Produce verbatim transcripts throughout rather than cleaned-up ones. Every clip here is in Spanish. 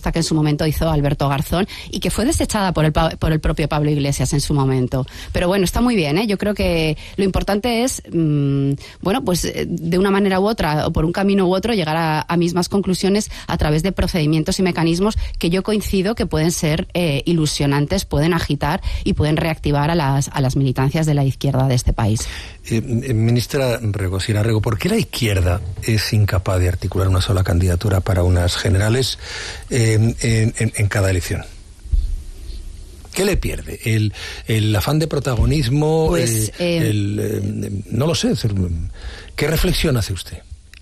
propuesta que en su momento hizo Alberto Garzón y que fue desechada por el, por el propio Pablo Iglesias en su momento. Pero bueno, está muy bien, ¿eh? Yo creo que lo importante es, mmm, bueno, pues de una manera u otra, o por un camino u otro, llegar a, a mismas conclusiones a través de procedimientos y mecanismos que yo coincido que pueden ser eh, ilusionantes, pueden agitar y pueden reactivar a las, a las militancias de la izquierda de este país. Eh, ministra Rego, Sira Rego, ¿por qué la izquierda es incapaz de articular una sola candidatura para unas generales eh, en, en, en cada elección? ¿Qué le pierde? ¿El, el afán de protagonismo? Pues, eh, eh, el, eh, no lo sé. ¿Qué reflexión hace usted?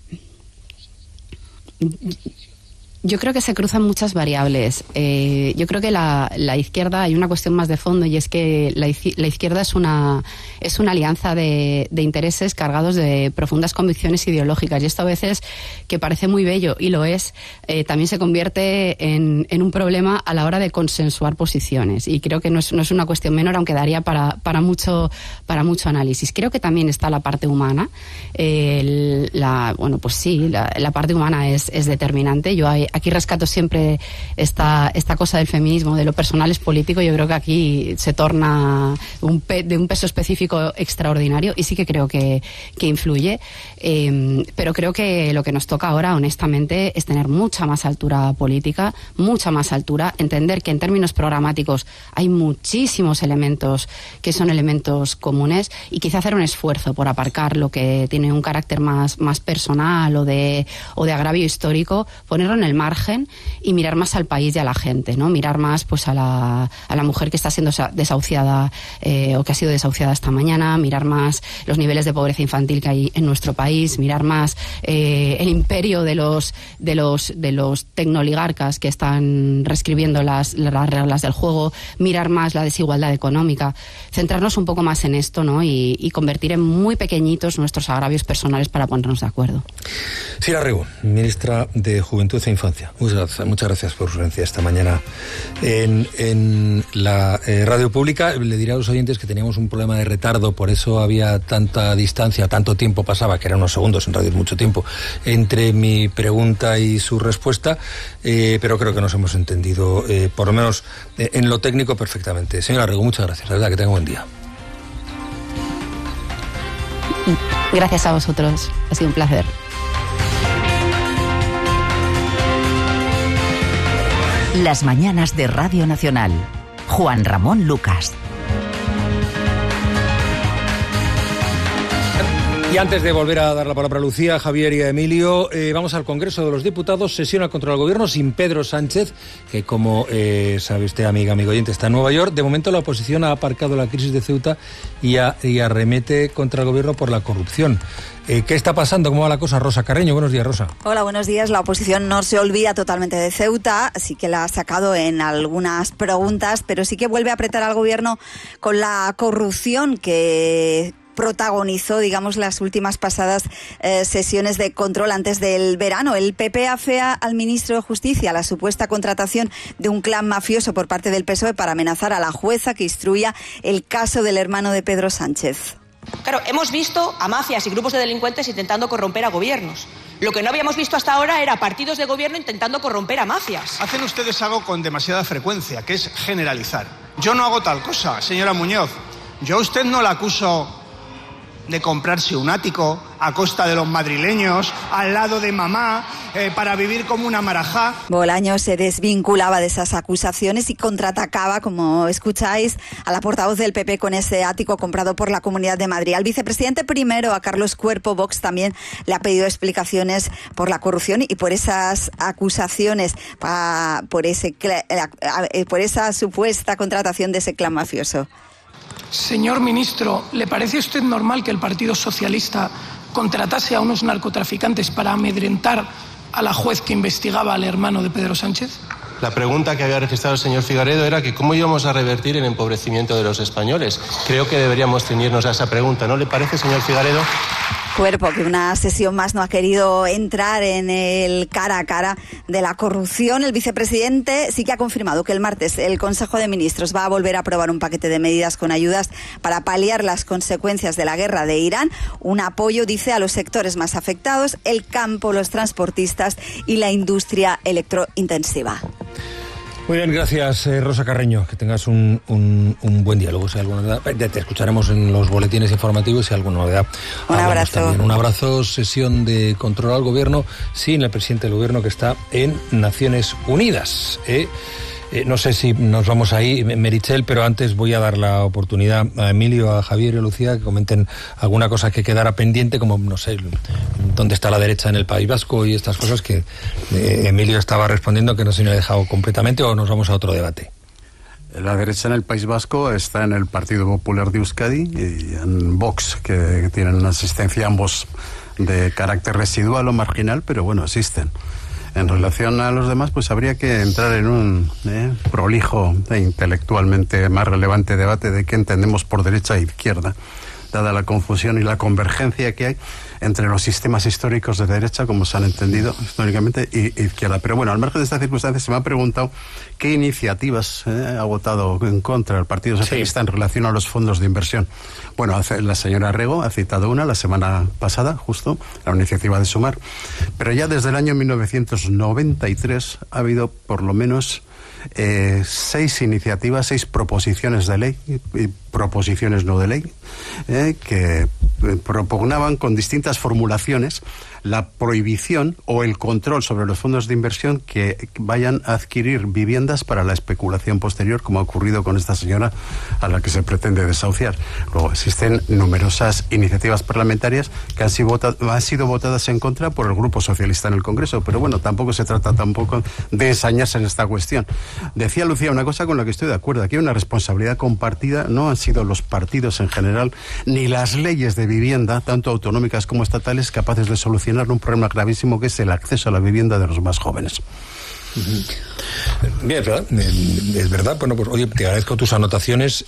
Yo creo que se cruzan muchas variables. Eh, yo creo que la, la izquierda, hay una cuestión más de fondo, y es que la, la izquierda es una, es una alianza de, de intereses cargados de profundas convicciones ideológicas, y esto a veces, que parece muy bello, y lo es, eh, también se convierte en, en un problema a la hora de consensuar posiciones, y creo que no es, no es una cuestión menor, aunque daría para, para, mucho, para mucho análisis. Creo que también está la parte humana. Eh, el, la, bueno, pues sí, la, la parte humana es, es determinante. Yo hay, Aquí rescato siempre esta, esta cosa del feminismo, de lo personal es político. Yo creo que aquí se torna un pe, de un peso específico extraordinario, y sí que creo que, que influye. Eh, pero creo que lo que nos toca ahora, honestamente, es tener mucha más altura política, mucha más altura, entender que en términos programáticos hay muchísimos elementos que son elementos comunes, y quizá hacer un esfuerzo por aparcar lo que tiene un carácter más, más personal o de, o de agravio histórico, ponerlo en el margen y mirar más al país y a la gente, ¿no? Mirar más pues a la, a la mujer que está siendo desahuciada eh, o que ha sido desahuciada esta mañana, mirar más los niveles de pobreza infantil que hay en nuestro país, mirar más eh, el imperio de los de los de los tecnoligarcas que están reescribiendo las, las reglas del juego, mirar más la desigualdad económica, centrarnos un poco más en esto, ¿no? Y, y convertir en muy pequeñitos nuestros agravios personales para ponernos de acuerdo. Sira Rego, ministra de Juventud e Infancia. Muchas gracias, muchas gracias por su presencia esta mañana en, en la eh, radio pública. Le diré a los oyentes que teníamos un problema de retardo, por eso había tanta distancia, tanto tiempo pasaba, que eran unos segundos, en radio es mucho tiempo, entre mi pregunta y su respuesta, eh, pero creo que nos hemos entendido, eh, por lo menos eh, en lo técnico, perfectamente. Señora Rego, muchas gracias, la verdad, que tenga un buen día. Gracias a vosotros, ha sido un placer. Las mañanas de Radio Nacional. Juan Ramón Lucas. Y antes de volver a dar la palabra a Lucía, Javier y a Emilio, eh, vamos al Congreso de los Diputados. Sesiona contra el Gobierno sin Pedro Sánchez, que como eh, sabe usted, amiga, amigo oyente, está en Nueva York. De momento la oposición ha aparcado la crisis de Ceuta y, a, y arremete contra el Gobierno por la corrupción. Eh, ¿Qué está pasando? ¿Cómo va la cosa? Rosa Carreño, buenos días, Rosa. Hola, buenos días. La oposición no se olvida totalmente de Ceuta, sí que la ha sacado en algunas preguntas, pero sí que vuelve a apretar al Gobierno con la corrupción que protagonizó, digamos, las últimas pasadas eh, sesiones de control antes del verano. El P P afea al ministro de Justicia la supuesta contratación de un clan mafioso por parte del P S O E para amenazar a la jueza que instruía el caso del hermano de Pedro Sánchez. Claro, hemos visto a mafias y grupos de delincuentes intentando corromper a gobiernos. Lo que no habíamos visto hasta ahora era partidos de gobierno intentando corromper a mafias. Hacen ustedes algo con demasiada frecuencia, que es generalizar. Yo no hago tal cosa, señora Muñoz. Yo a usted no la acuso de comprarse un ático a costa de los madrileños, al lado de mamá, eh, para vivir como una marajá. Bolaños se desvinculaba de esas acusaciones y contraatacaba, como escucháis, a la portavoz del P P con ese ático comprado por la Comunidad de Madrid. Al vicepresidente primero, a Carlos Cuerpo, Vox también le ha pedido explicaciones por la corrupción y por esas acusaciones, pa, por, ese, por esa supuesta contratación de ese clan mafioso. Señor ministro, ¿le parece a usted normal que el Partido Socialista contratase a unos narcotraficantes para amedrentar a la juez que investigaba al hermano de Pedro Sánchez? La pregunta que había registrado el señor Figaredo era que cómo íbamos a revertir el empobrecimiento de los españoles. Creo que deberíamos ceñirnos a esa pregunta, ¿no le parece, señor Figaredo? Cuerpo, que una sesión más no ha querido entrar en el cara a cara de la corrupción. El vicepresidente sí que ha confirmado que el martes el Consejo de Ministros va a volver a aprobar un paquete de medidas con ayudas para paliar las consecuencias de la guerra de Irán. Un apoyo, dice, a los sectores más afectados, el campo, los transportistas y la industria electrointensiva. Muy bien, gracias eh, Rosa Carreño, que tengas un, un, un buen día. Luego, si hay alguna novedad, ya te escucharemos en los boletines informativos, si hay alguna novedad. Un abrazo. También. Un abrazo, sesión de control al gobierno, sin el presidente del gobierno que está en Naciones Unidas. ¿eh? Eh, no sé si nos vamos ahí, Meritxell, pero antes voy a dar la oportunidad a Emilio, a Javier y a Lucía que comenten alguna cosa que quedara pendiente, como, no sé, dónde está la derecha en el País Vasco y estas cosas que eh, Emilio estaba respondiendo que no se me ha dejado completamente, o nos vamos a otro debate. La derecha en el País Vasco está en el Partido Popular de Euskadi y en Vox, que tienen una asistencia ambos de carácter residual o marginal, pero bueno, existen. En relación a los demás, pues habría que entrar en un eh, prolijo e intelectualmente más relevante debate de qué entendemos por derecha e izquierda, dada la confusión y la convergencia que hay entre los sistemas históricos de derecha, como se han entendido históricamente, y izquierda. Pero bueno, al margen de estas circunstancias, se me ha preguntado qué iniciativas eh, ha votado en contra el Partido Socialista sí. en relación a los fondos de inversión. Bueno, la señora Rego ha citado una la semana pasada, justo, la iniciativa de Sumar, pero ya desde el año mil novecientos noventa y tres ha habido por lo menos eh, seis iniciativas, seis proposiciones de ley y proposiciones no de ley, eh, que propugnaban con distintas formulaciones la prohibición o el control sobre los fondos de inversión que vayan a adquirir viviendas para la especulación posterior, como ha ocurrido con esta señora a la que se pretende desahuciar. Luego existen numerosas iniciativas parlamentarias que han sido, vota- han sido votadas en contra por el Grupo Socialista en el Congreso, pero bueno, tampoco se trata tampoco de ensañarse en esta cuestión. Decía Lucía una cosa con la que estoy de acuerdo: aquí hay una responsabilidad compartida, no han sido los partidos en general, ni las leyes de vivienda, tanto autonómicas como estatales, capaces de solucionar un problema gravísimo que es el acceso a la vivienda de los más jóvenes. Bien, es verdad, es verdad. Bueno, pues oye, te agradezco tus anotaciones.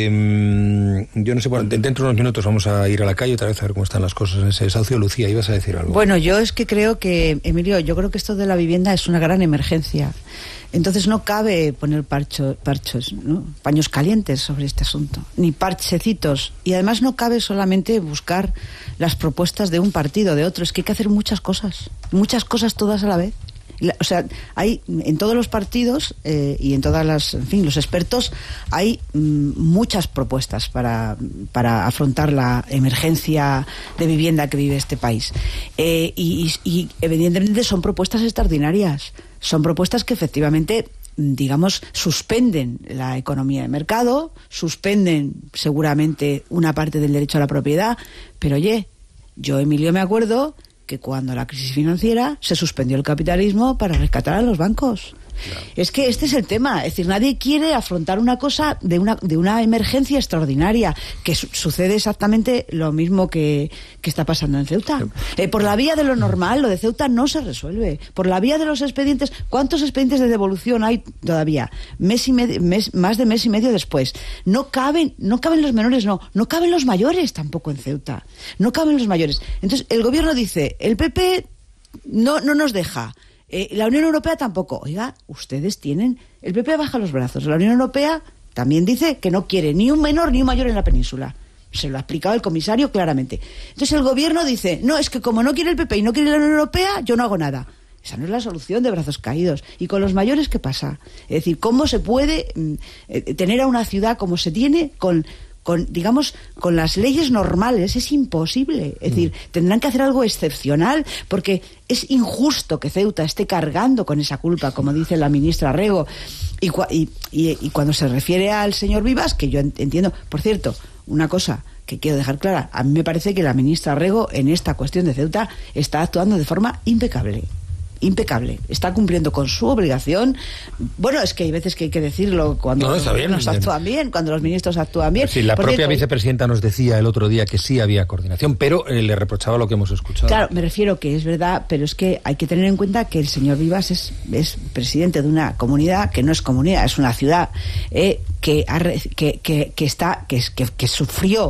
Eh, yo no sé, bueno, dentro de unos minutos vamos a ir a la calle otra vez a ver cómo están las cosas en ese desahucio. Lucía, ibas a decir algo. Bueno, yo es que creo que, Emilio, yo creo que esto de la vivienda es una gran emergencia. Entonces no cabe poner parcho, parchos, ¿no? paños calientes sobre este asunto, ni parchecitos. Y además no cabe solamente buscar las propuestas de un partido, de otro. Es que hay que hacer muchas cosas, muchas cosas todas a la vez. O sea, hay en todos los partidos eh, y en todas las, en fin, los expertos, hay mm, muchas propuestas para, para afrontar la emergencia de vivienda que vive este país. Eh, y, y, y evidentemente son propuestas extraordinarias. Son propuestas que efectivamente, digamos, suspenden la economía de mercado, suspenden seguramente una parte del derecho a la propiedad, pero oye, yo, Emilio, me acuerdo que cuando la crisis financiera se suspendió el capitalismo para rescatar a los bancos. Claro. Es que este es el tema, es decir, nadie quiere afrontar una cosa de una de una emergencia extraordinaria, que su- sucede exactamente lo mismo que, que está pasando en Ceuta. Eh, por la vía de lo normal, lo de Ceuta no se resuelve. Por la vía de los expedientes, ¿cuántos expedientes de devolución hay todavía? Mes y medio, mes, más de mes y medio después. No caben, no caben los menores, no, no caben los mayores tampoco en Ceuta. No caben los mayores. Entonces, el gobierno dice, el P P no, no nos deja. Eh, la Unión Europea tampoco. Oiga, ustedes tienen... El P P baja los brazos. La Unión Europea también dice que no quiere ni un menor ni un mayor en la península. Se lo ha explicado el comisario claramente. Entonces el gobierno dice, no, es que como no quiere el P P y no quiere la Unión Europea, yo no hago nada. Esa no es la solución de brazos caídos. ¿Y con los mayores qué pasa? Es decir, ¿cómo se puede mm, eh, tener a una ciudad como se tiene con... con, digamos, con las leyes normales? Es imposible. Es decir, tendrán que hacer algo excepcional, porque es injusto que Ceuta esté cargando con esa culpa, como dice la ministra Rego. Y, y, y, y cuando se refiere al señor Vivas, que yo entiendo, por cierto, una cosa que quiero dejar clara, a mí me parece que la ministra Rego en esta cuestión de Ceuta está actuando de forma impecable. Impecable, está cumpliendo con su obligación. Bueno, es que hay veces que hay que decirlo cuando no, no, los gobiernos bien. actúan bien, cuando los ministros actúan bien. Sí, la Por propia cierto, vicepresidenta nos decía el otro día que sí había coordinación, pero eh, le reprochaba lo que hemos escuchado. Claro, me refiero que es verdad, pero es que hay que tener en cuenta que el señor Vivas es, es presidente de una comunidad que no es comunidad, es una ciudad eh, que, ha, que, que, que está que, que, que sufrió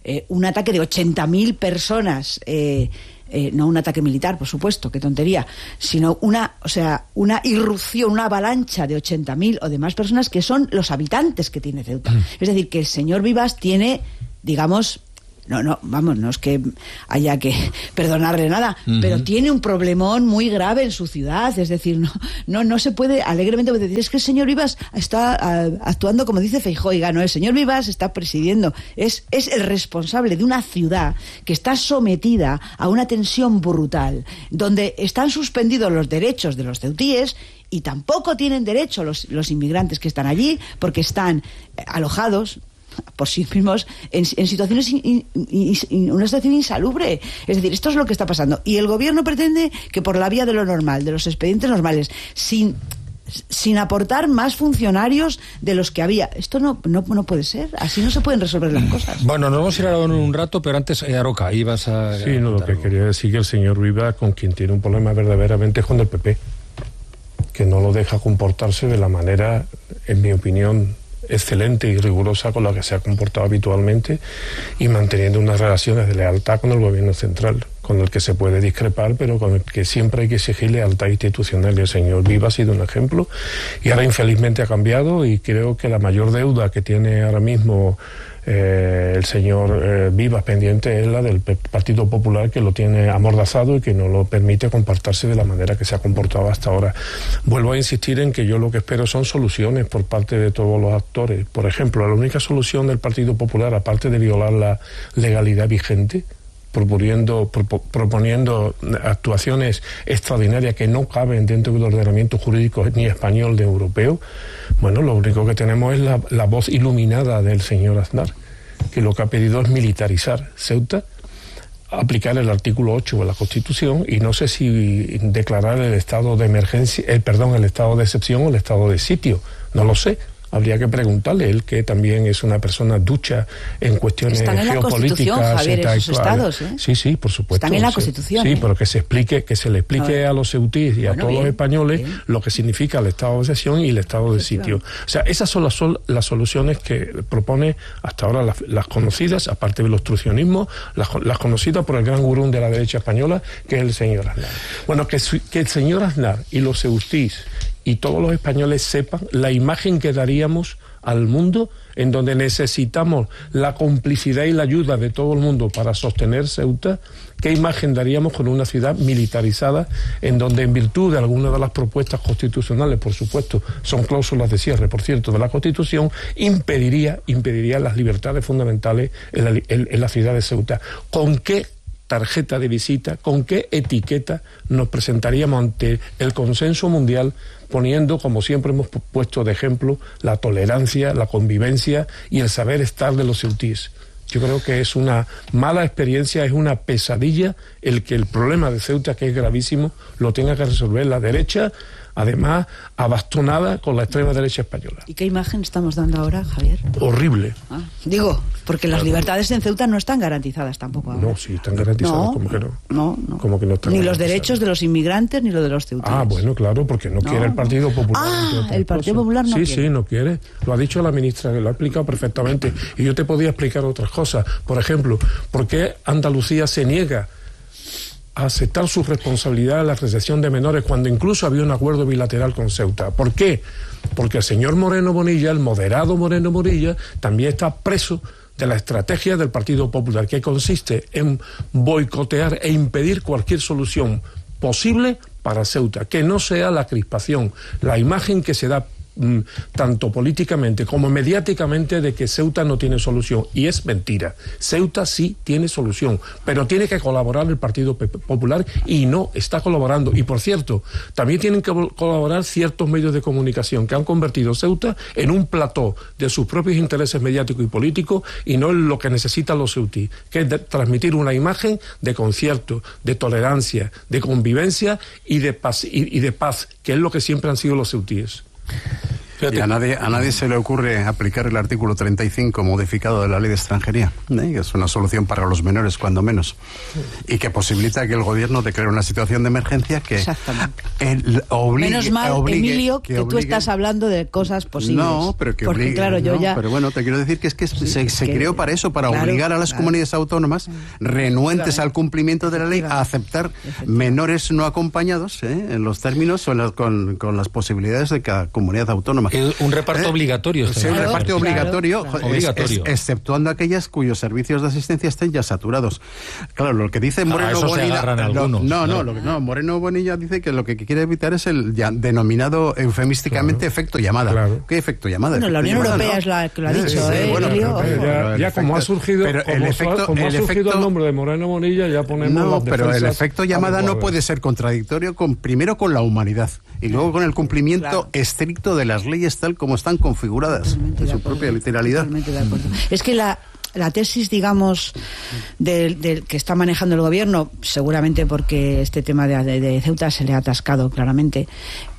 eh, un ataque de ochenta mil personas, eh, eh, no un ataque militar, por supuesto, qué tontería, sino una, o sea, una irrupción, una avalancha de ochenta mil o de más personas que son los habitantes que tiene Ceuta. Mm. Es decir, que el señor Vivas tiene, digamos... No, no, vamos, no es que haya que perdonarle nada, uh-huh. pero tiene un problemón muy grave en su ciudad, es decir, no no no se puede alegremente decir, es que el señor Vivas está uh, actuando como dice Feijóo, oiga, no, el señor Vivas está presidiendo, es, es el responsable de una ciudad que está sometida a una tensión brutal, donde están suspendidos los derechos de los ceutíes y tampoco tienen derecho los, los inmigrantes que están allí, porque están alojados por sí mismos en, en situaciones in, in, in, in, una situación insalubre. Es decir, esto es lo que está pasando y el gobierno pretende que por la vía de lo normal, de los expedientes normales, sin sin aportar más funcionarios de los que había. Esto no, no, no puede ser. Así no se pueden resolver las cosas. Bueno, nos vamos a ir ahora en un rato, pero antes, eh, Aroca, ibas a... Sí, no, lo que quería decir que el señor Vivas, con quien tiene un problema verdaderamente es con el P P, que no lo deja comportarse de la manera, en mi opinión, excelente y rigurosa con la que se ha comportado habitualmente y manteniendo unas relaciones de lealtad con el gobierno central, con el que se puede discrepar, pero con el que siempre hay que exigir lealtad institucional. Y el señor Vivas ha sido un ejemplo y ahora infelizmente ha cambiado y creo que la mayor deuda que tiene ahora mismo Eh, el señor eh, Vivas pendiente es la del Partido Popular, que lo tiene amordazado y que no lo permite comportarse de la manera que se ha comportado hasta ahora. Vuelvo a insistir en que yo lo que espero son soluciones por parte de todos los actores. Por ejemplo, la única solución del Partido Popular, aparte de violar la legalidad vigente, proponiendo, pro, proponiendo actuaciones extraordinarias que no caben dentro del ordenamiento jurídico ni español ni europeo, bueno, lo único que tenemos es la, la voz iluminada del señor Aznar, que lo que ha pedido es militarizar Ceuta, aplicar el artículo ocho de la Constitución y no sé si declarar el estado de emergencia, el perdón, el estado de excepción o el estado de sitio, no lo sé. Habría que preguntarle, él que también es una persona ducha en cuestiones Están en geopolíticas. La Javier, tal, esos estados, ¿eh? Sí, sí, por supuesto. Están en la sí, Constitución. Sí, ¿eh? pero que se explique, que se le explique a, a los ceutíes y bueno, a todos bien, los españoles bien. Lo que significa el estado de excepción y el estado de sitio. O sea, esas son las, son las soluciones que propone hasta ahora las, las conocidas, aparte del obstruccionismo, las, las conocidas por el gran gurú de la derecha española, que es el señor Aznar. Bueno, que, que el señor Aznar y los ceutíes y todos los españoles sepan la imagen que daríamos al mundo, en donde necesitamos la complicidad y la ayuda de todo el mundo para sostener Ceuta. ¿Qué imagen daríamos con una ciudad militarizada, en donde, en virtud de algunas de las propuestas constitucionales, por supuesto, son cláusulas de cierre, por cierto, de la Constitución, impediría, impediría las libertades fundamentales en la, en, en la ciudad de Ceuta? ¿Con qué tarjeta de visita, con qué etiqueta nos presentaríamos ante el consenso mundial, poniendo, como siempre hemos puesto de ejemplo, la tolerancia, la convivencia y el saber estar de los ceutíes? Yo creo que es una mala experiencia, es una pesadilla el que el problema de Ceuta, que es gravísimo, lo tenga que resolver la derecha, además abastonada con la extrema derecha española. ¿Y qué imagen estamos dando ahora, Javier? Horrible. Ah, digo, porque las libertades en Ceuta no están garantizadas tampoco ahora. No, sí, están garantizadas, no, como que no. No, no. Como que no están ni los derechos de los inmigrantes ni los de los ceutíes. Ah, bueno, claro, porque no, no quiere el Partido Popular. Ah, el Partido cosa. Popular no sí, quiere. Sí, sí, no quiere. Lo ha dicho la ministra, lo ha explicado perfectamente. Y yo te podía explicar otras cosas. Por ejemplo, ¿por qué Andalucía se niega a aceptar su responsabilidad en la recepción de menores cuando incluso había un acuerdo bilateral con Ceuta? ¿Por qué? Porque el señor Moreno Bonilla, el moderado Moreno Bonilla, también está preso de la estrategia del Partido Popular, que consiste en boicotear e impedir cualquier solución posible para Ceuta, que no sea la crispación, la imagen que se da tanto políticamente como mediáticamente de que Ceuta no tiene solución, y es mentira. Ceuta sí tiene solución, pero tiene que colaborar el Partido Popular y no está colaborando. Y por cierto, también tienen que colaborar ciertos medios de comunicación que han convertido Ceuta en un plató de sus propios intereses mediáticos y políticos y no en lo que necesitan los ceutíes, que es de transmitir una imagen de concierto, de tolerancia, de convivencia y de paz, y, y de paz, que es lo que siempre han sido los ceutíes. Y a nadie, a nadie se le ocurre aplicar el artículo treinta y cinco modificado de la Ley de Extranjería, ¿eh? Que es una solución para los menores, cuando menos, y que posibilita que el gobierno declare una situación de emergencia que el, obligue, menos mal, obligue, Emilio, que, que, que tú estás hablando de cosas posibles. No, pero que porque, obligue, claro, yo no, ya... pero bueno, te quiero decir que es que sí, se, se que, creó para eso, para claro, obligar a las claro. comunidades autónomas renuentes claro. al cumplimiento de la ley a aceptar menores no acompañados, ¿eh? en los términos o en las, con, con las posibilidades de cada comunidad autónoma. Un reparto ¿Eh? obligatorio. Sí, un claro, reparto claro, obligatorio, claro. Es, obligatorio. Es, exceptuando aquellas cuyos servicios de asistencia estén ya saturados. Claro, lo que dice Moreno ah, Bonilla... Lo, algunos, no, claro. no, lo que, no, Moreno Bonilla dice que lo que quiere evitar es el ya, denominado eufemísticamente claro. efecto llamada. Claro. ¿Qué efecto llamada? Bueno, efecto la Unión llamada, Europea ¿no? es la que lo ha dicho, sí, ¿eh? Sí, bueno, Emilio, pero, pero ya, ya como ha surgido, pero como, el efecto, como el ha surgido efecto, el nombre de Moreno Bonilla, ya ponemos no, las pero el efecto llamada adecuadas. no puede ser contradictorio con primero con la humanidad y luego con el cumplimiento claro. estricto de las leyes tal como están configuradas Totalmente en su acuerdo, propia literalidad. Totalmente de acuerdo. Es que la La tesis, digamos, del, del que está manejando el gobierno, seguramente porque este tema de, de, de Ceuta se le ha atascado claramente.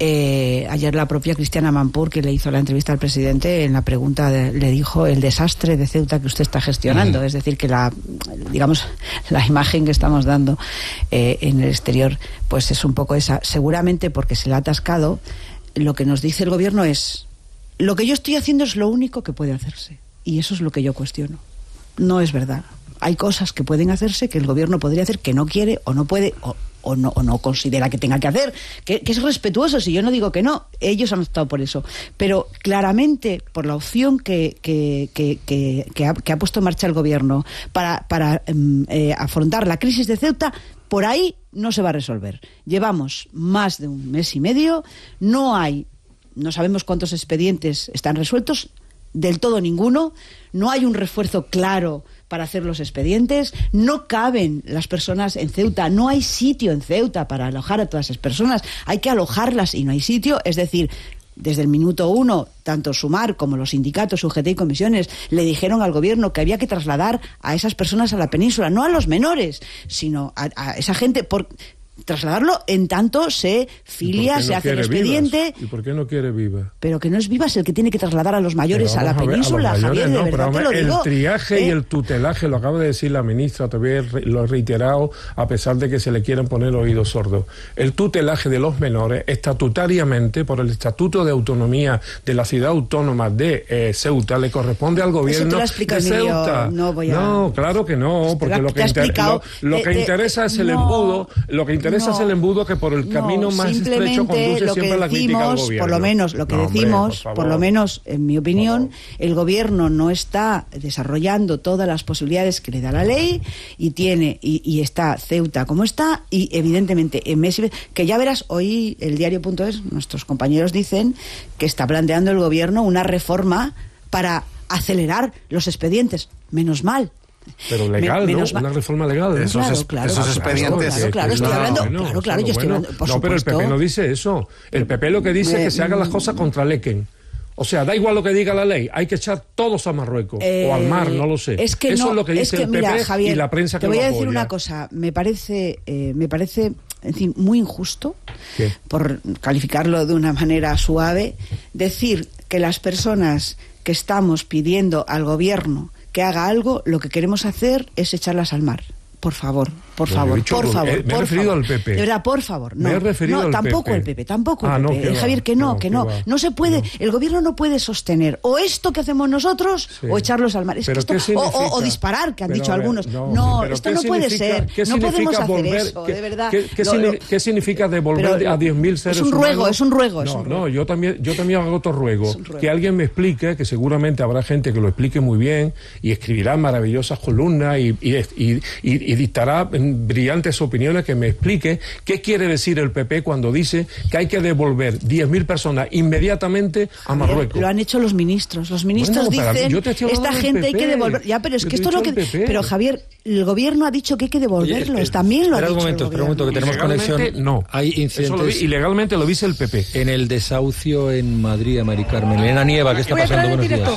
Eh, ayer la propia Cristiana Mampur, que le hizo la entrevista al presidente, en la pregunta de, le dijo el desastre de Ceuta que usted está gestionando. Uh-huh. Es decir, que la, digamos, la imagen que estamos dando eh, en el exterior, pues es un poco esa. Seguramente porque se le ha atascado, lo que nos dice el gobierno es: lo que yo estoy haciendo es lo único que puede hacerse. Y eso es lo que yo cuestiono. No es verdad. Hay cosas que pueden hacerse que el gobierno podría hacer que no quiere o no puede o, o, no, o no considera que tenga que hacer, que, que es respetuoso, si yo no digo que no, ellos han optado por eso, pero claramente por la opción que, que, que, que, que, ha, que ha puesto en marcha el gobierno para, para eh, afrontar la crisis de Ceuta, por ahí no se va a resolver. Llevamos más de un mes y medio, no hay, no sabemos cuántos expedientes están resueltos, del todo ninguno, no hay un refuerzo claro para hacer los expedientes, no caben las personas en Ceuta, no hay sitio en Ceuta para alojar a todas esas personas, hay que alojarlas y no hay sitio, es decir, desde el minuto uno, tanto Sumar como los sindicatos, U G T y comisiones, le dijeron al gobierno que había que trasladar a esas personas a la península, no a los menores, sino a, a esa gente por... trasladarlo en tanto se filia, no se hace el expediente. Vivas? ¿Y por qué no quiere Viva? Pero que no es Vivas el que tiene que trasladar a los mayores a la a ver, península, a mayores, Javier, no, de verdad pero, te lo el digo. triaje ¿eh? y el tutelaje, lo acaba de decir la ministra, todavía lo he reiterado, a pesar de que se le quieran poner oídos sordos. El tutelaje de los menores, estatutariamente, por el Estatuto de Autonomía de la Ciudad Autónoma de eh, Ceuta, le corresponde al gobierno de Ceuta. No, voy a... no, claro que no, porque lo que, inter... lo, lo que te, interesa te, es el no, embudo, lo que interesa no. es el embudo que por el camino no, más estrecho conduce lo siempre que la crítica al gobierno. Por lo menos, lo que no, decimos, hombre, por, por lo menos, en mi opinión, el gobierno no está desarrollando todas las posibilidades que le da la ley y tiene y, y está Ceuta como está y evidentemente en mes que ya verás, hoy el diario.es, nuestros compañeros dicen que está planteando el gobierno una reforma para acelerar los expedientes. Menos mal. Pero legal, Me, ¿no? Ma- una reforma legal. Esos, claro, es, claro, esos claro, expedientes. Claro, claro, estoy hablando. Bueno, claro, claro, yo estoy bueno. hablando. Por no, pero el P P no dice eso. El P P lo que dice Me, es que se hagan las cosas contra Lequen. O sea, da igual lo que diga la ley, hay que echar todos a Marruecos eh, o al mar, no lo sé. Es que eso no, es lo que dice es que, el P P mira, Javier, y la prensa que lo apoya. Te voy a apoya. decir una cosa, me parece, eh, me parece, en fin, muy injusto, ¿qué? Por calificarlo de una manera suave, decir que las personas que estamos pidiendo al gobierno que haga algo, lo que queremos hacer es echarlas al mar. Por favor, por Bueno, favor, dicho, por favor. eh, me he por referido favor. al P P. De verdad, por favor. No, me he referido no al tampoco P P. el P P, tampoco ah, el P P. No, que eh, va, Javier, que no, no que no. va. No se puede, no. El gobierno no puede sostener o esto que hacemos nosotros sí. o echarlos al mar. Es que esto, o, o, o disparar, que han pero dicho ver, algunos. No, no sí, esto no puede ser. No podemos hacer volver, eso, ¿qué, de verdad. ¿Qué, qué, lo, lo, lo, ¿qué significa devolver pero, a diez mil seres humanos? Es un ruego, humanos? es un ruego. No, es un ruego. no, yo también, yo también hago otro ruego. ruego. Que alguien me explique, que seguramente habrá gente que lo explique muy bien y escribirá maravillosas columnas y, y, y, y, y dictará brillantes opiniones que me explique qué quiere decir el P P cuando dice que hay que devolver diez mil personas inmediatamente a Javier, Marruecos. Lo han hecho los ministros. Los ministros bueno, dicen, yo te esta gente hay que devolver. Ya, pero es yo que esto es lo que... Pero Javier, el gobierno ha dicho que hay que devolverlos. Oye, También lo ha dicho un momento, el momento, que tenemos conexión. No, hay incidentes. Lo, ilegalmente lo dice el P P. En el desahucio en Madrid, Mari Carmen. Elena Nieva, ¿qué está pasando? Buenos días.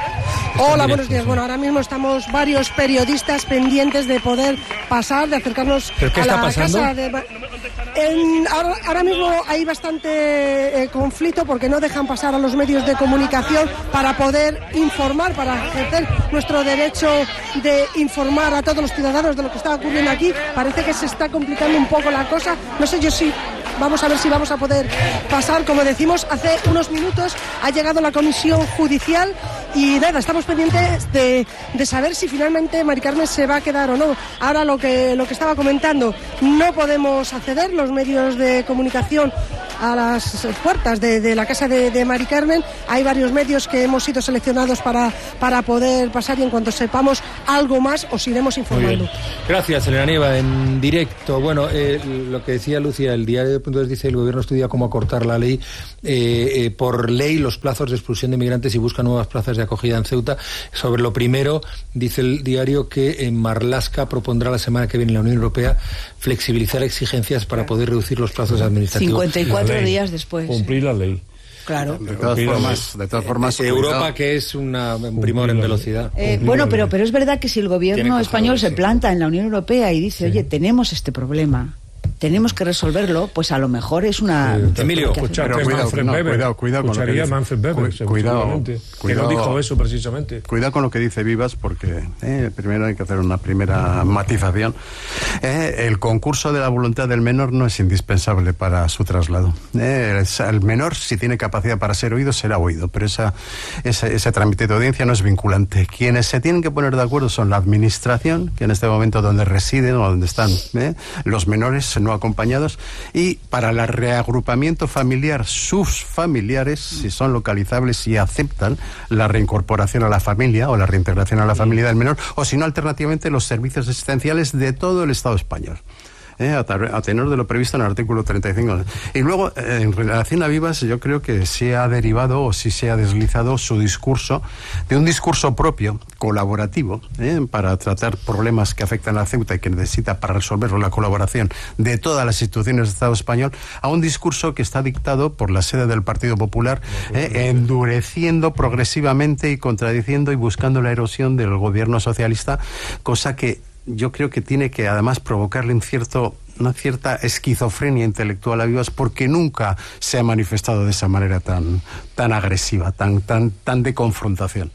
Hola, buenos días. Bueno, ahora mismo estamos varios periodistas pendientes de poder pasar, de acercarnos ¿Pero qué a está la pasando? casa de... En, ahora, ahora mismo hay bastante eh, conflicto porque no dejan pasar a los medios de comunicación para poder informar, para ejercer nuestro derecho de informar a todos los ciudadanos de lo que está ocurriendo aquí. Parece que se está complicando un poco la cosa. No sé yo si... Vamos a ver si vamos a poder pasar. Como decimos, hace unos minutos ha llegado la comisión judicial y nada, estamos pendientes de, de saber si finalmente Mari Carmen se va a quedar o no. Ahora lo que, lo que estaba comentando, no podemos acceder los medios de comunicación a las puertas de, de la casa de, de Mari Carmen. Hay varios medios que hemos sido seleccionados para, para poder pasar y en cuanto sepamos algo más os iremos informando. Gracias, Elena Nieva, en directo. Bueno, eh, lo que decía Lucia, el diario de Puntos dice el gobierno estudia cómo acortar la ley, eh, eh, por ley los plazos de expulsión de migrantes y busca nuevas plazas de acogida en Ceuta. Sobre lo primero, dice el diario que en Marlaska propondrá la semana que viene en la Unión Europea flexibilizar exigencias para poder reducir los plazos administrativos. cincuenta y cuatro días después. Cumplir la ley. Claro. De todas formas, de todas formas Europa, cuidado. que es una, un primor en velocidad. Eh, bueno, pero, pero es verdad que si el gobierno español se planta en la Unión Europea y dice, sí, oye, tenemos este problema, tenemos que resolverlo, pues a lo mejor es una... Sí. Emilio, escucha, pero cuidado, Manfred no, Weber, cuidado, cuidado con lo que dice. Manfred Weber, Cu cuidado, que no dijo eso precisamente. Cuidado con lo que dice Vivas, porque eh, primero hay que hacer una primera matización. Eh, el concurso de la voluntad del menor no es indispensable para su traslado. Eh, el menor, si tiene capacidad para ser oído, será oído, pero esa, esa, ese trámite de audiencia no es vinculante. Quienes se tienen que poner de acuerdo son la administración, que en este momento donde residen o donde están eh, los menores no acompañados, y para el reagrupamiento familiar, sus familiares, si son localizables y aceptan la reincorporación a la familia o la reintegración a la familia del menor, o si no, alternativamente, los servicios asistenciales de todo el Estado español. Eh, a, a tenor de lo previsto en el artículo treinta y cinco. Y luego, eh, en relación a Vivas, yo creo que se ha derivado o sí se ha deslizado su discurso de un discurso propio, colaborativo, eh, para tratar problemas que afectan a Ceuta y que necesita para resolverlo la colaboración de todas las instituciones del Estado español, a un discurso que está dictado por la sede del Partido Popular, eh, endureciendo progresivamente y contradiciendo y buscando la erosión del gobierno socialista, cosa que yo creo que tiene que además provocarle un cierto, una cierta esquizofrenia intelectual a Vivas, porque nunca se ha manifestado de esa manera tan, tan agresiva, tan, tan, tan de confrontación.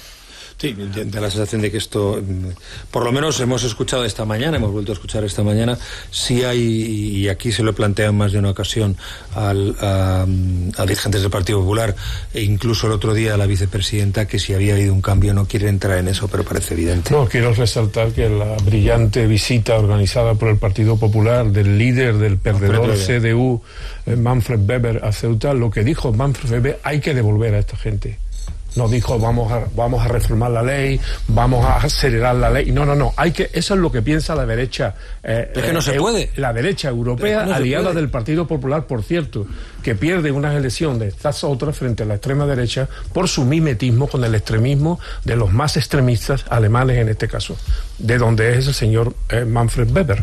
Sí, da la sensación de que esto, por lo menos hemos escuchado esta mañana, hemos vuelto a escuchar esta mañana, sí hay, y aquí se lo he planteado en más de una ocasión al, a, a dirigentes del Partido Popular, e incluso el otro día a la vicepresidenta, que si había habido un cambio. No quiere entrar en eso, pero parece evidente. No, quiero resaltar que la brillante visita organizada por el Partido Popular del líder del perdedor C D U, Manfred Weber, a Ceuta, lo que dijo Manfred Weber, hay que devolver a esta gente. No dijo vamos a vamos a reformar la ley, vamos a acelerar la ley. No, no, no. Hay que, eso es lo que piensa la derecha. Eh, es que no eh, se puede. La derecha europea, no aliada del Partido Popular, por cierto, que pierde unas elecciones de estas otras frente a la extrema derecha por su mimetismo con el extremismo de los más extremistas alemanes en este caso, de donde es el señor eh, Manfred Weber.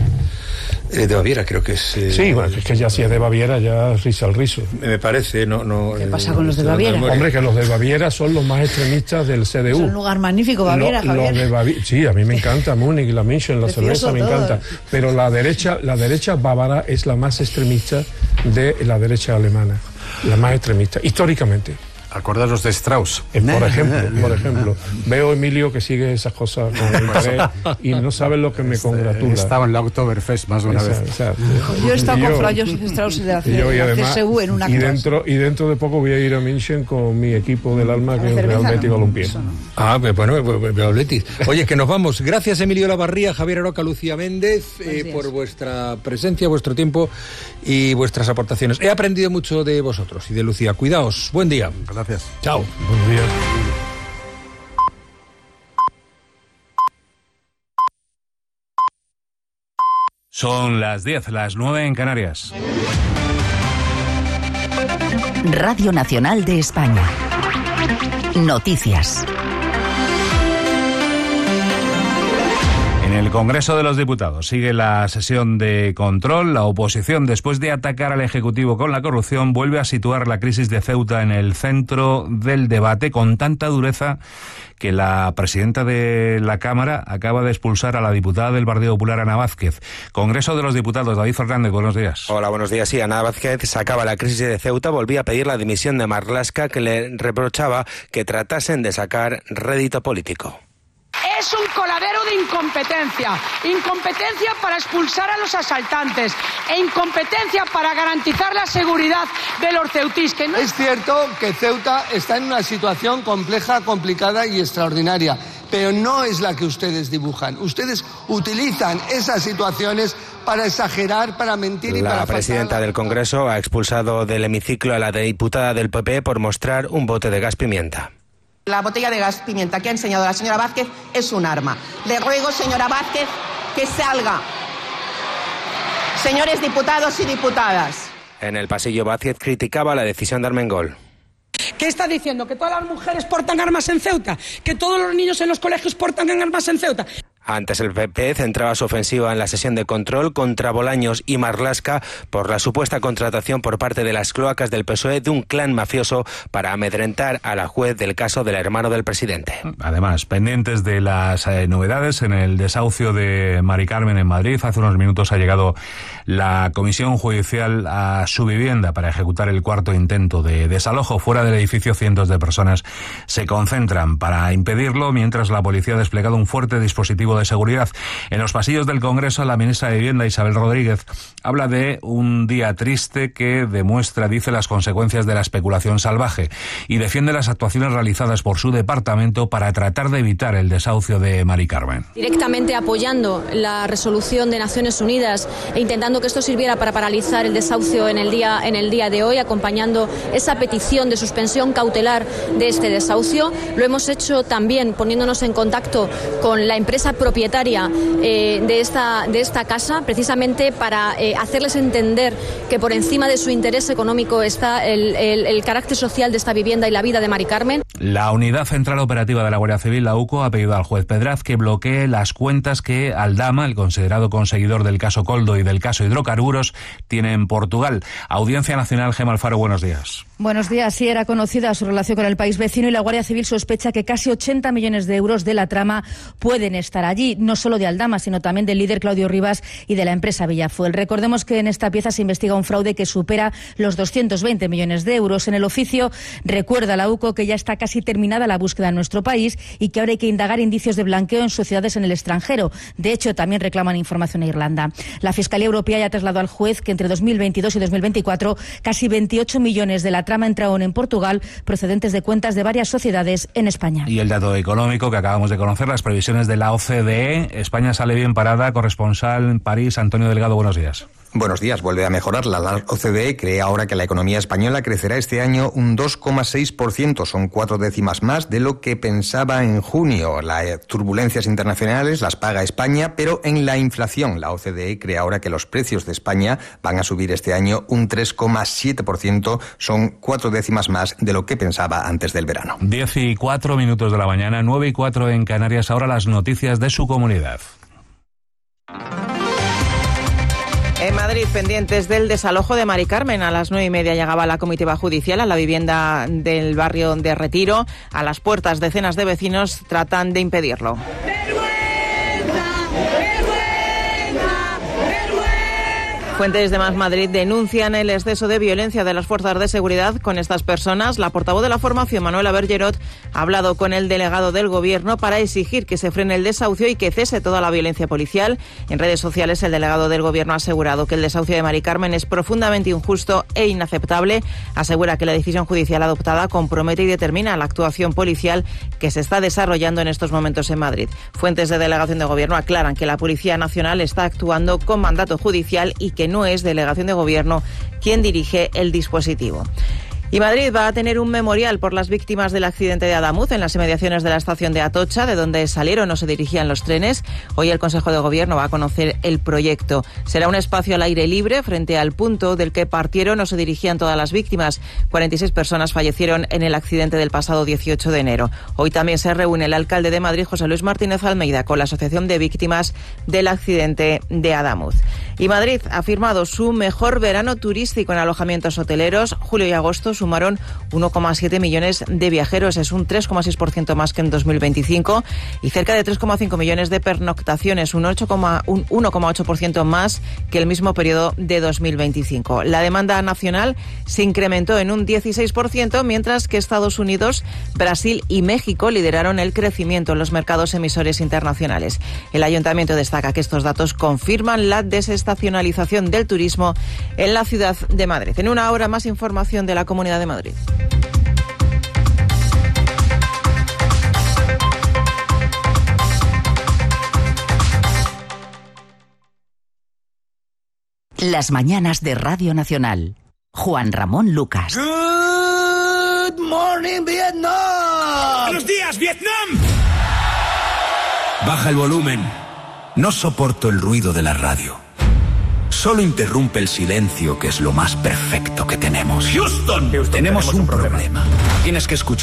Eh, de Baviera, creo que es. Eh, sí, bueno, es que ya si es de Baviera, ya risa al rizo. Me parece, no, no. ¿Qué eh, pasa con los de Baviera? Hombre, que los de Baviera son los más extremistas del C D U. Es un lugar magnífico, Baviera, Lo, Javier. Los de Bavi sí, a mí me encanta Múnich, la München, la cerveza, me encanta. Pero la derecha, la derecha bávara es la más extremista de la derecha alemana, la más extremista, históricamente. Acordaros de Strauss. Eh, por ejemplo, por ejemplo, veo Emilio que sigue esas cosas con interés y no sabes lo que me congratula. Estaba en la Oktoberfest más de una esa, vez. Esa, yo he estado con Fray Josef Strauss de la C S U en una y dentro y dentro de poco voy a ir a München con mi equipo del alma, que es el Real Betis Balompié. No. Ah, bueno, Real Betis. Oye, que nos vamos. Gracias, Emilio Lavarría, Javier Aroca, Lucía Méndez, eh, por vuestra presencia, vuestro tiempo y vuestras aportaciones. He aprendido mucho de vosotros y de Lucía. Cuidaos. Buen día. Gracias. Chao. Buenos días. Son las diez, las nueve en Canarias. Radio Nacional de España. Noticias. En el Congreso de los Diputados sigue la sesión de control. La oposición, después de atacar al Ejecutivo con la corrupción, vuelve a situar la crisis de Ceuta en el centro del debate con tanta dureza que la presidenta de la Cámara acaba de expulsar a la diputada del Partido Popular, Ana Vázquez. Congreso de los Diputados, David Fernández, buenos días. Hola, buenos días. Sí, Ana Vázquez sacaba la crisis de Ceuta, volvía a pedir la dimisión de Marlaska, que le reprochaba que tratasen de sacar rédito político. Es un coladero de incompetencia, incompetencia para expulsar a los asaltantes e incompetencia para garantizar la seguridad de los ceutís. Que no... Es cierto que Ceuta está en una situación compleja, complicada y extraordinaria, pero no es la que ustedes dibujan. Ustedes utilizan esas situaciones para exagerar, para mentir y la para... La presidenta del Congreso ha expulsado del hemiciclo a la diputada del P P por mostrar un bote de gas pimienta. La botella de gas pimienta que ha enseñado la señora Vázquez es un arma. Le ruego, señora Vázquez, que salga. Señores diputados y diputadas. En el pasillo, Vázquez criticaba la decisión de Armengol. ¿Qué está diciendo? ¿Que todas las mujeres portan armas en Ceuta? ¿Que todos los niños en los colegios portan armas en Ceuta? Antes el P P centraba su ofensiva en la sesión de control contra Bolaños y Marlaska por la supuesta contratación por parte de las cloacas del P S O E de un clan mafioso para amedrentar a la juez del caso del hermano del presidente. Además, pendientes de las eh, novedades en el desahucio de Mari Carmen en Madrid, hace unos minutos ha llegado la comisión judicial a su vivienda para ejecutar el cuarto intento de desalojo. Fuera del edificio, cientos de personas se concentran para impedirlo, mientras la policía ha desplegado un fuerte dispositivo de seguridad. En los pasillos del Congreso, la ministra de Vivienda, Isabel Rodríguez, habla de un día triste que demuestra, dice, las consecuencias de la especulación salvaje y defiende las actuaciones realizadas por su departamento para tratar de evitar el desahucio de Mari Carmen. Directamente apoyando la resolución de Naciones Unidas e intentando que esto sirviera para paralizar el desahucio en el día, en el día de hoy, acompañando esa petición de suspensión cautelar de este desahucio. Lo hemos hecho también poniéndonos en contacto con la empresa propietaria eh, de, esta, de esta casa, precisamente para eh, hacerles entender que por encima de su interés económico está el, el, el carácter social de esta vivienda y la vida de Mari Carmen. La Unidad Central Operativa de la Guardia Civil, la U C O, ha pedido al juez Pedraz que bloquee las cuentas que Aldama, el considerado conseguidor del caso Coldo y del caso Hidrocarburos, tiene en Portugal. Audiencia Nacional, Gemma Alfaro, buenos días. Buenos días. Sí, era conocida su relación con el país vecino y la Guardia Civil sospecha que casi ochenta millones de euros de la trama pueden estar allí, no solo de Aldama, sino también del líder Claudio Rivas y de la empresa Villafuel. Recordemos que en esta pieza se investiga un fraude que supera los doscientos veinte millones de euros. En el oficio recuerda la U C O que ya está casi terminada la búsqueda en nuestro país y que ahora hay que indagar indicios de blanqueo en sociedades en el extranjero. De hecho, también reclaman información a Irlanda. La Fiscalía Europea ya trasladó al juez que entre dos mil veintidós y dos mil veinticuatro casi veintiocho millones de la trama entraron en Portugal procedentes de cuentas de varias sociedades en España. Y el dato económico que acabamos de conocer, las previsiones de la O C D E. España sale bien parada. Corresponsal en París, Antonio Delgado, buenos días. Buenos días, vuelve a mejorar. La O C D E cree ahora que la economía española crecerá este año un dos coma seis por ciento, son cuatro décimas más de lo que pensaba en junio. Las turbulencias internacionales las paga España, pero en la inflación la O C D E cree ahora que los precios de España van a subir este año un tres coma siete por ciento, son cuatro décimas más de lo que pensaba antes del verano. diez y cuatro minutos de la mañana, nueve y cuatro en Canarias, ahora las noticias de su comunidad. En Madrid, pendientes del desalojo de Mari Carmen, a las nueve y media llegaba la comitiva judicial a la vivienda del barrio de Retiro. A las puertas, decenas de vecinos tratan de impedirlo. Fuentes de Más Madrid denuncian el exceso de violencia de las fuerzas de seguridad con estas personas. La portavoz de la formación, Manuela Bergerot, ha hablado con el delegado del Gobierno para exigir que se frene el desahucio y que cese toda la violencia policial. En redes sociales, el delegado del Gobierno ha asegurado que el desahucio de Mari Carmen es profundamente injusto e inaceptable. Asegura que la decisión judicial adoptada compromete y determina la actuación policial que se está desarrollando en estos momentos en Madrid. Fuentes de delegación de Gobierno aclaran que la Policía Nacional está actuando con mandato judicial y que no es delegación de Gobierno quien dirige el dispositivo. Y Madrid va a tener un memorial por las víctimas del accidente de Adamuz en las inmediaciones de la estación de Atocha, de donde salieron o se dirigían los trenes. Hoy el Consejo de Gobierno va a conocer el proyecto. Será un espacio al aire libre frente al punto del que partieron o se dirigían todas las víctimas. cuarenta y seis personas fallecieron en el accidente del pasado dieciocho de enero. Hoy también se reúne el alcalde de Madrid, José Luis Martínez Almeida, con la Asociación de Víctimas del Accidente de Adamuz. Y Madrid ha firmado su mejor verano turístico en alojamientos hoteleros. Julio y agosto sumaron uno coma siete millones de viajeros, es un tres coma seis por ciento más que en dos mil veinticinco, y cerca de tres coma cinco millones de pernoctaciones, un uno coma ocho por ciento más que el mismo periodo de dos mil veinticinco. La demanda nacional se incrementó en un dieciséis por ciento, mientras que Estados Unidos, Brasil y México lideraron el crecimiento en los mercados emisores internacionales. El ayuntamiento destaca que estos datos confirman la desestacionalización del turismo en la ciudad de Madrid. En una hora más información de la Comunidad de Madrid. Las mañanas de Radio Nacional. Juan Ramón Lucas. Good morning, Vietnam. Buenos días, Vietnam. Baja el volumen. No soporto el ruido de la radio. Solo interrumpe el silencio, que es lo más perfecto que tenemos. Houston, tenemos, tenemos un problema. problema. Tienes que escuchar.